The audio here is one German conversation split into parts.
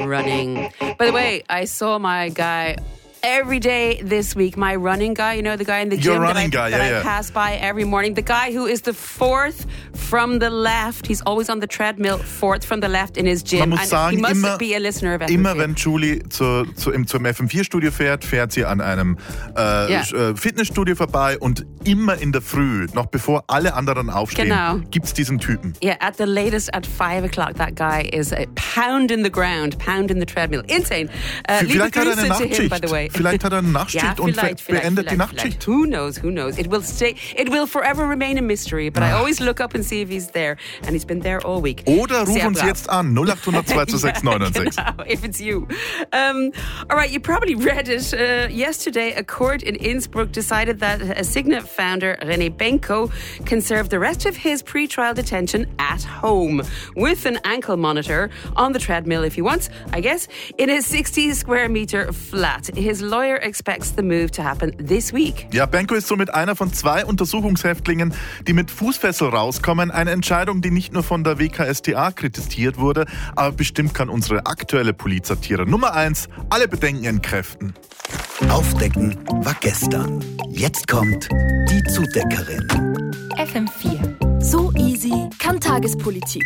running. By the way, I saw my guy every day this week, my running guy, you know, the guy in the gym that I pass by every morning, the guy who is the fourth from the left. He's always on the treadmill, fourth from the left in his gym. Man muss sagen, he must be a listener of FM4. Immer wenn Julie zum FM4-Studio fährt sie an einem Fitnessstudio vorbei und immer in der Früh, noch bevor alle anderen aufstehen, gibt's diesen Typen. Yeah, at the latest at 5 o'clock, that guy is a pound in the ground, pound in the treadmill. Insane. Vielleicht hat er eine Nachtschicht. By the way. Vielleicht hat er eine Nachtschicht und beendet die Nachtschicht. Who knows? It will forever remain a mystery, but I always look up and see if he's there, and he's been there all week. Oder ruf uns jetzt an, 0800 226 996. Genau, if it's you. All right, you probably read it. Yesterday, a court in Innsbruck decided that a Signet founder, René Benko, can serve the rest of his pre-trial detention at home with an ankle monitor on the treadmill if he wants, I guess, in a 60 square meter flat. His lawyer expects the move to happen this week. Ja, Benko ist somit einer von 2 Untersuchungshäftlingen, die mit Fußfessel rauskommen. Eine Entscheidung, die nicht nur von der WKStA kritisiert wurde, aber bestimmt kann unsere aktuelle Polizsatire Nummer 1 alle Bedenken entkräften. Aufdecken war gestern. Jetzt kommt die Zudeckerin. FM4. So easy kann Tagespolitik.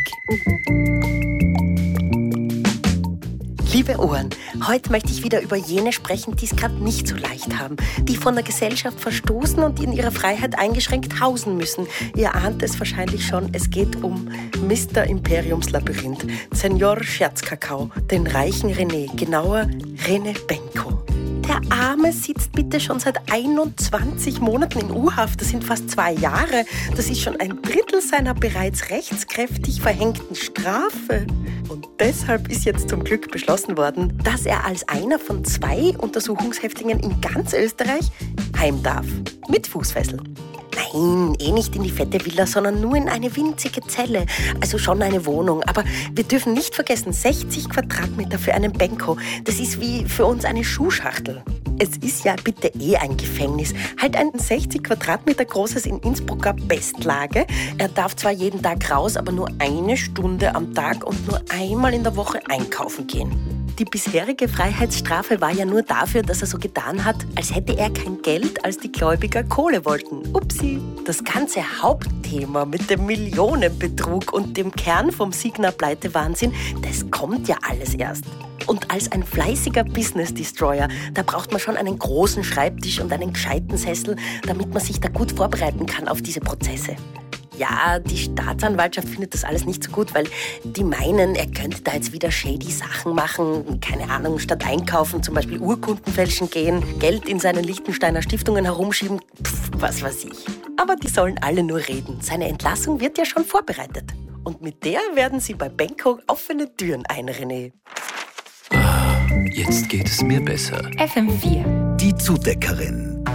Liebe Ohren, heute möchte ich wieder über jene sprechen, die es gerade nicht so leicht haben, die von der Gesellschaft verstoßen und in ihrer Freiheit eingeschränkt hausen müssen. Ihr ahnt es wahrscheinlich schon, es geht um Mr. Imperiumslabyrinth, Senior Scherzkakao, den reichen René, genauer René Benko. Der Arme sitzt bitte schon seit 21 Monaten in U-Haft. Das sind fast 2 Jahre. Das ist schon ein Drittel seiner bereits rechtskräftig verhängten Strafe. Und deshalb ist jetzt zum Glück beschlossen worden, dass er als einer von 2 Untersuchungshäftlingen in ganz Österreich heim darf. Mit Fußfessel. Nein, nicht in die fette Villa, sondern nur in eine winzige Zelle. Also schon eine Wohnung. Aber wir dürfen nicht vergessen, 60 Quadratmeter für einen Benko. Das ist wie für uns eine Schuhschachtel. Es ist ja bitte ein Gefängnis. Halt ein 60 Quadratmeter großes in Innsbrucker Bestlage. Er darf zwar jeden Tag raus, aber nur 1 Stunde am Tag und nur einmal in der Woche einkaufen gehen. Die bisherige Freiheitsstrafe war ja nur dafür, dass er so getan hat, als hätte er kein Geld, als die Gläubiger Kohle wollten. Upsi. Das ganze Hauptthema mit dem Millionenbetrug und dem Kern vom Signa-Pleite-Wahnsinn, das kommt ja alles erst. Und als ein fleißiger Business-Destroyer, da braucht man schon einen großen Schreibtisch und einen gescheiten Sessel, damit man sich da gut vorbereiten kann auf diese Prozesse. Ja, die Staatsanwaltschaft findet das alles nicht so gut, weil die meinen, er könnte da jetzt wieder shady Sachen machen. Keine Ahnung, statt einkaufen zum Beispiel Urkunden fälschen gehen, Geld in seinen Liechtensteiner Stiftungen herumschieben, was weiß ich. Aber die sollen alle nur reden. Seine Entlassung wird ja schon vorbereitet. Und mit der werden sie bei Benko offene Türen einrennen. Jetzt geht es mir besser. FM4. Die Zudeckerin.